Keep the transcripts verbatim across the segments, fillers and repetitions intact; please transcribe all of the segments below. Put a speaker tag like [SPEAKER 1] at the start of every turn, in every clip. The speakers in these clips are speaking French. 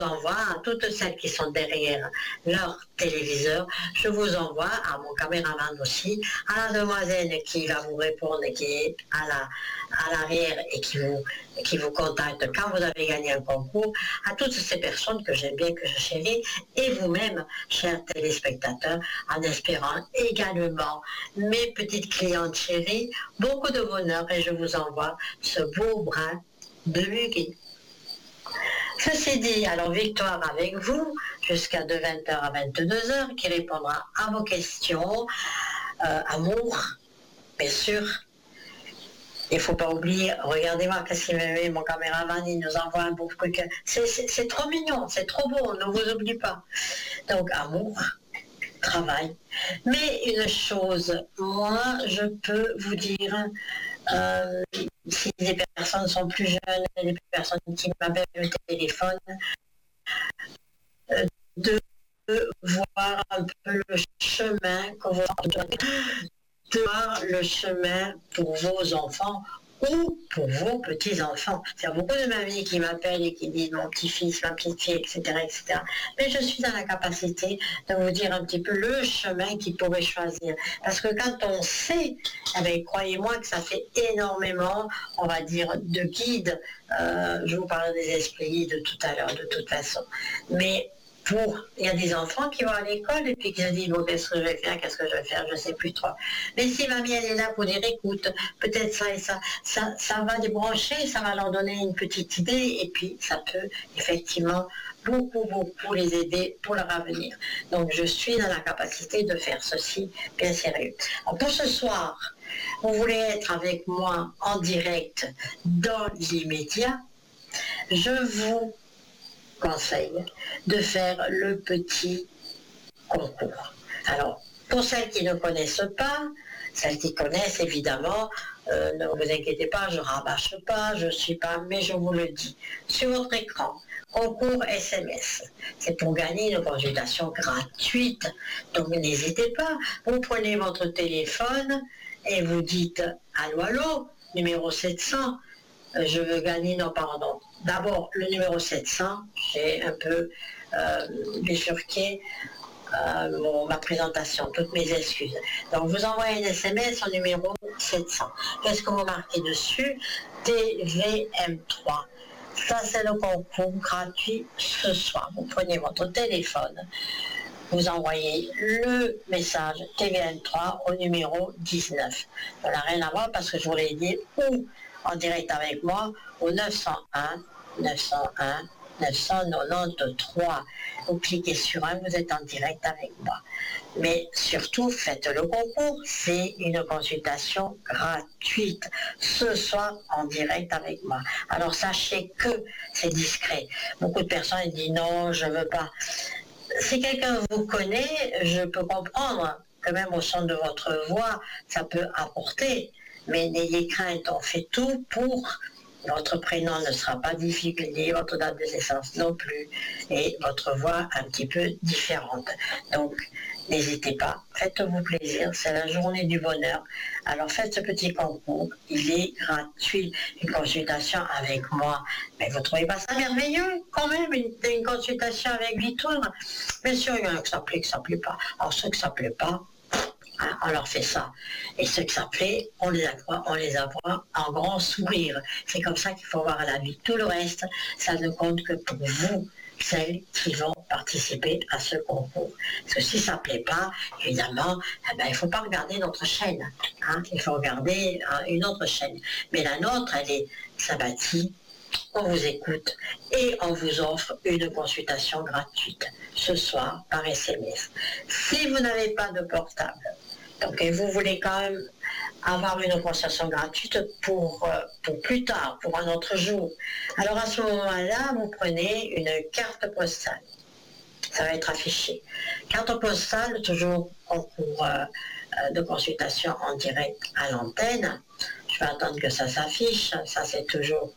[SPEAKER 1] envoie à toutes celles qui sont derrière leur téléviseur, je vous envoie à mon caméraman aussi, à la demoiselle qui va vous répondre, qui est à la, à l'arrière et qui vous, qui vous contacte quand vous avez gagné un concours, à toutes ces personnes que j'aime bien, que je chéris, et vous-même, chers téléspectateurs, en espérant également, mes petites clientes chéries, beaucoup de bonheur, et je vous envoie ce beau brin de muguet. Ceci dit, alors Victoire avec vous jusqu'à de vingt heures à vingt-deux heures, qui répondra à vos questions. Euh, amour, bien sûr. Il ne faut pas oublier, regardez-moi, qu'est-ce qu'il me met, mon caméraman, il nous envoie un beau truc. C'est, c'est, c'est trop mignon, c'est trop beau, on ne vous oublie pas. Donc, amour, travail. Mais une chose, moi, je peux vous dire, euh, si les personnes sont plus jeunes, les personnes qui m'appellent au téléphone, euh, de voir un peu le chemin que vous de voir le chemin pour vos enfants ou pour vos petits-enfants. Il y a beaucoup de mamies qui m'appellent et qui disent mon petit-fils, ma petite-fille, et cetera, et cetera. Mais je suis dans la capacité de vous dire un petit peu le chemin qu'ils pourraient choisir. Parce que quand on sait, eh bien, croyez-moi que ça fait énormément, on va dire, de guides. Euh, je vous parlais des esprits de tout à l'heure, de toute façon. Mais pour, il y a des enfants qui vont à l'école et puis qui se disent, bon, qu'est-ce que je vais faire, qu'est-ce que je vais faire, je ne sais plus trop. Mais si mamie, elle est là pour dire, écoute, peut-être ça et ça, ça, ça va débrancher, ça va leur donner une petite idée, et puis ça peut effectivement beaucoup, beaucoup les aider pour leur avenir. Donc, je suis dans la capacité de faire ceci bien sérieux. Alors, pour ce soir, vous voulez être avec moi en direct dans l'immédiat, je vous conseille de faire le petit concours. Alors, pour celles qui ne connaissent pas, celles qui connaissent évidemment, euh, ne vous inquiétez pas, je ne rabâche pas, je ne suis pas, mais je vous le dis. Sur votre écran, concours S M S. C'est pour gagner une consultation gratuite. Donc n'hésitez pas, vous prenez votre téléphone et vous dites allô, allô, numéro sept cents. Je veux gagner, non pardon, d'abord le numéro sept cents, j'ai un peu euh, bifurqué euh, mon, ma présentation, toutes mes excuses. Donc vous envoyez un S M S au numéro sept cents. Qu'est-ce que vous marquez dessus? T V M trois. Ça c'est le concours gratuit ce soir. Vous prenez votre téléphone, vous envoyez le message T V M trois au numéro dix-neuf. Ça n'a rien à voir parce que je vous l'ai dit, ou en direct avec moi au neuf cent un neuf cent un neuf cent quatre-vingt-treize. Vous cliquez sur un, vous êtes en direct avec moi. Mais surtout, faites le concours. C'est une consultation gratuite ce soir en direct avec moi. Alors sachez que c'est discret. Beaucoup de personnes disent non, je ne veux pas. Si quelqu'un vous connaît, je peux comprendre que même au son de votre voix, ça peut apporter. Mais n'ayez crainte, on fait tout pour. Votre prénom ne sera pas divulgué, votre date de naissance non plus, et votre voix un petit peu différente. Donc, n'hésitez pas, faites-vous plaisir, c'est la journée du bonheur. Alors faites ce petit concours, il est gratuit, une consultation avec moi. Mais vous ne trouvez pas ça merveilleux quand même, une, une consultation avec Victoire? Bien sûr, il y en a que ça plaît, que ça ne plaît pas. Alors ceux que ça ne plaît pas, hein, on leur fait ça. Et ceux que ça plaît, on les accroît, on les apprend en grand sourire. C'est comme ça qu'il faut voir la vie. Tout le reste, ça ne compte que pour vous, celles qui vont participer à ce concours. Parce que si ça ne plaît pas, évidemment, eh ben, il ne faut pas regarder notre chaîne. Hein. Il faut regarder hein, une autre chaîne. Mais la nôtre, elle est Sabati. On vous écoute et on vous offre une consultation gratuite ce soir par S M S. Si vous n'avez pas de portable, donc et vous voulez quand même avoir une consultation gratuite pour, euh, pour plus tard, pour un autre jour, alors à ce moment-là, vous prenez une carte postale. Ça va être affiché. Carte postale, toujours concours euh, de consultation en direct à l'antenne. Je vais attendre que ça s'affiche. Ça, c'est toujours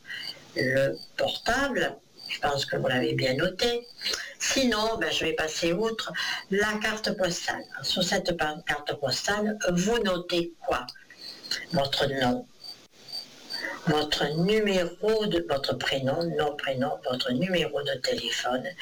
[SPEAKER 1] le portable. Je pense que vous l'avez bien noté. Sinon, ben, je vais passer outre la carte postale. Sur cette carte postale, vous notez quoi? Votre nom, votre numéro de votre prénom, nom, prénom, votre numéro de téléphone